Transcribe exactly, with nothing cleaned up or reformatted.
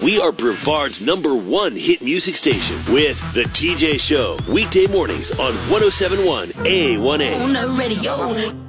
We are Brevard's number one hit music station with The T J Show. Weekday mornings on one oh seven point one A one A. On the radio.